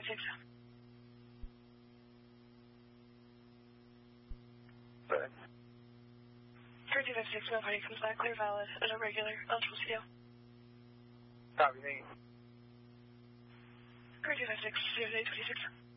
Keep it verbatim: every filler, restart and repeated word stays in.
five six. But three two five six, no party comes back, clear valid, at a regular, eligible C O. copy me. three two five six, zero eight two six.